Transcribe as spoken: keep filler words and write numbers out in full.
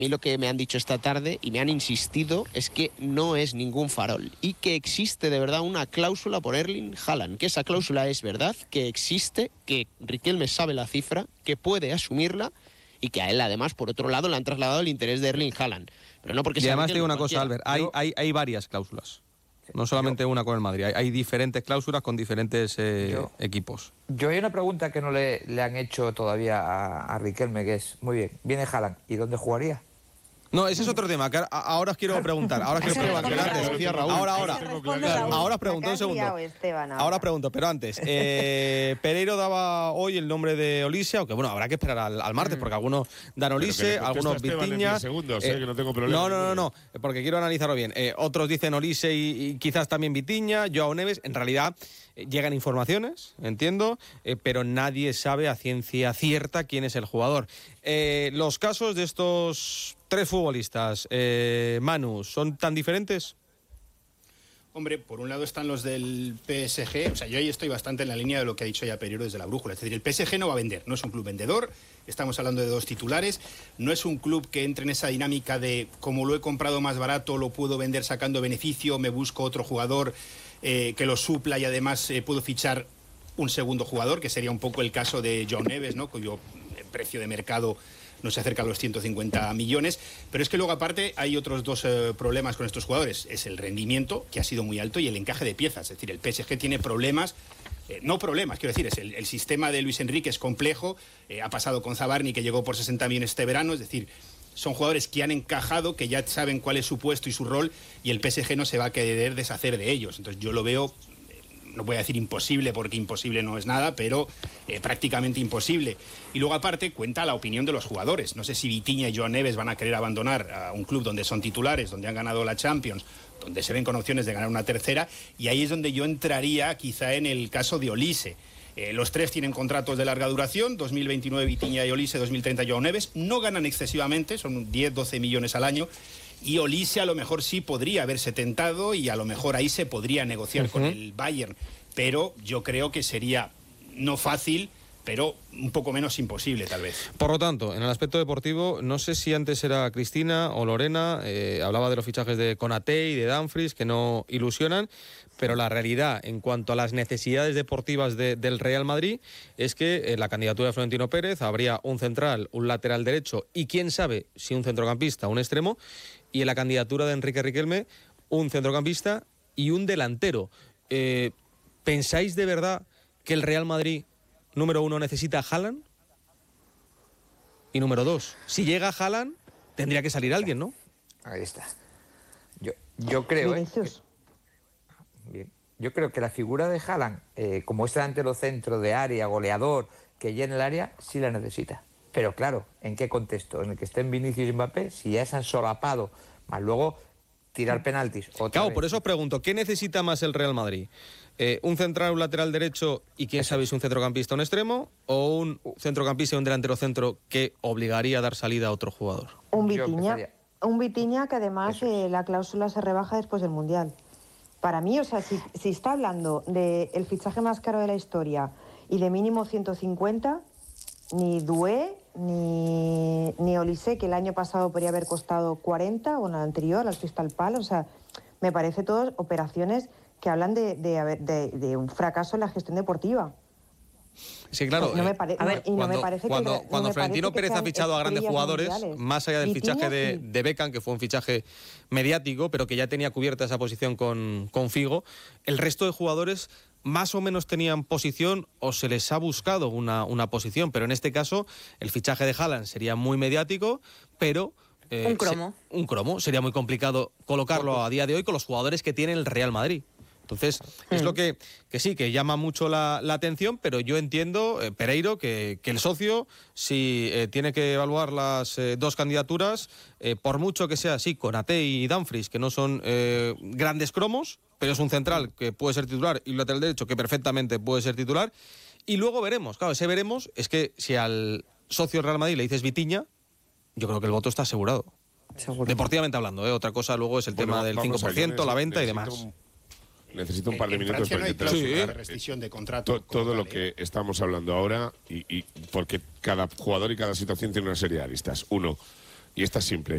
mí lo que me han dicho esta tarde y me han insistido es que no es ningún farol y que existe de verdad una cláusula por Erling Haaland, que esa cláusula es verdad, que existe, que Riquelme sabe la cifra, que puede asumirla y que a él además, por otro lado, le han trasladado el interés de Erling Haaland. Pero no porque y sea además te digo Riquelme, una cosa, cualquiera. Albert, hay, Yo- hay, hay varias cláusulas. No solamente yo, una con el Madrid, hay, hay diferentes cláusulas con diferentes eh, Yo- equipos. Yo hay una pregunta que no le, le han hecho todavía a, a Riquelme, que es, muy bien, viene Haaland, ¿y dónde jugaría? No, ese es otro tema, que a- ahora os quiero preguntar. Ahora os quiero Ese preguntar, pero responde antes. Raúl. Raúl. Ahora, ahora. Ese responde Claro, Raúl. ahora os pregunto La un que has segundo. liado, Esteban, ahora. Ahora pregunto, pero antes. Eh, Pereiro daba hoy el nombre de Olise, aunque bueno, habrá que esperar al, al martes, porque algunos dan Olise, algunos Vitinha. segundos, eh, eh, que no tengo problema. no, no, no, ninguno. no, porque quiero analizarlo bien. Eh, otros dicen Olise y, y quizás también Vitinha, Joao Neves. En realidad eh, llegan informaciones, entiendo, eh, pero nadie sabe a ciencia cierta quién es el jugador. Eh, los casos de estos tres futbolistas, eh, Manu, ¿son tan diferentes? Hombre, por un lado están los del P S G, o sea, yo ahí estoy bastante en la línea de lo que ha dicho ya Pereiro desde la brújula, es decir, el P S G no va a vender, no es un club vendedor, estamos hablando de dos titulares, no es un club que entre en esa dinámica de como lo he comprado más barato, lo puedo vender sacando beneficio, me busco otro jugador eh, que lo supla y además eh, puedo fichar un segundo jugador, que sería un poco el caso de Joao Neves, ¿no?, cuyo precio de mercado no se acerca a los ciento cincuenta millones, pero es que luego aparte hay otros dos eh, problemas con estos jugadores, es el rendimiento, que ha sido muy alto, y el encaje de piezas, es decir, el P S G tiene problemas, eh, no problemas, quiero decir, es el, el sistema de Luis Enrique es complejo, eh, ha pasado con Zabarni, que llegó por sesenta millones este verano, es decir, son jugadores que han encajado, que ya saben cuál es su puesto y su rol, y el P S G no se va a querer deshacer de ellos, entonces yo lo veo, no voy a decir imposible porque imposible no es nada, pero eh, prácticamente imposible. Y luego aparte cuenta la opinión de los jugadores. No sé si Vitinha y Joao Neves van a querer abandonar a un club donde son titulares, donde han ganado la Champions, donde se ven con opciones de ganar una tercera, y ahí es donde yo entraría quizá en el caso de Olise. Eh, los tres tienen contratos de larga duración, dos mil veintinueve Vitinha y Olise, dos mil treinta Joao Neves, no ganan excesivamente, son diez, doce millones al año, y Olise a lo mejor sí podría haberse tentado y a lo mejor ahí se podría negociar uh-huh. con el Bayern, pero yo creo que sería no fácil, pero un poco menos imposible tal vez. Por lo tanto, en el aspecto deportivo, no sé si antes era Cristina o Lorena, eh, hablaba de los fichajes de Konaté y de Dumfries, que no ilusionan, pero la realidad en cuanto a las necesidades deportivas de, del Real Madrid es que en la candidatura de Florentino Pérez habría un central, un lateral derecho y quién sabe si un centrocampista, un extremo, y en la candidatura de Enrique Riquelme un centrocampista y un delantero. Eh, ¿Pensáis de verdad que el Real Madrid, número uno, necesita a Haaland? Y número dos, si llega Haaland, tendría que salir alguien, ¿no? Ahí está. Yo, yo creo, ¿eh? Que, bien. Yo creo que la figura de Haaland, eh, como es delantero centro de área, goleador, que llena el área, sí la necesita. Pero claro, ¿en qué contexto? En el que estén Vinicius y Mbappé, si ya se han solapado, más luego tirar penaltis. Claro, vez. por eso os pregunto, ¿qué necesita más el Real Madrid? Eh, ¿Un central, un lateral derecho y quién sabe si un centrocampista, un extremo? ¿O un centrocampista y un delantero centro que obligaría a dar salida a otro jugador? Un Vitinha, un Vitinha que además eh, la cláusula se rebaja después del Mundial. Para mí, o sea, si, si está hablando del fichaje más caro de la historia y de mínimo ciento cincuenta, ni Doué ni, ni Olise, que el año pasado podría haber costado cuarenta, o en el anterior, al Crystal Palace, o sea, me parece todas operaciones que hablan de, de, de, de un fracaso en la gestión deportiva. Sí, claro. No me pare- a ver, y no cuando, me parece cuando, que, cuando no me Florentino parece Pérez que ha fichado a grandes estrellas jugadores, mundiales. más allá del Vitinha, fichaje de, sí. de Beckham, que fue un fichaje mediático, pero que ya tenía cubierta esa posición con, con Figo, el resto de jugadores más o menos tenían posición o se les ha buscado una, una posición, pero en este caso el fichaje de Haaland sería muy mediático, pero... Eh, un cromo. Se, un cromo. Sería muy complicado colocarlo a día de hoy con los jugadores que tiene el Real Madrid. Entonces, mm. es lo que, que sí, que llama mucho la, la atención, pero yo entiendo, eh, Pereiro, que, que el socio, si eh, tiene que evaluar las eh, dos candidaturas, eh, por mucho que sea así, Konaté y Dumfries, que no son eh, grandes cromos, pero es un central que puede ser titular y un lateral derecho que perfectamente puede ser titular, y luego veremos, claro, ese veremos es que si al socio del Real Madrid le dices Vitinha, yo creo que el voto está asegurado. Seguro. Deportivamente hablando, ¿eh? Otra cosa luego es el bueno, tema del cinco por ciento, la venta y demás. Un... Necesito un par de en minutos Francia para no hay intentar cláusula sí. de rescisión de contrato. To, todo lo que estamos hablando ahora, y, y porque cada jugador y cada situación tiene una serie de aristas. Uno, y esta es simple.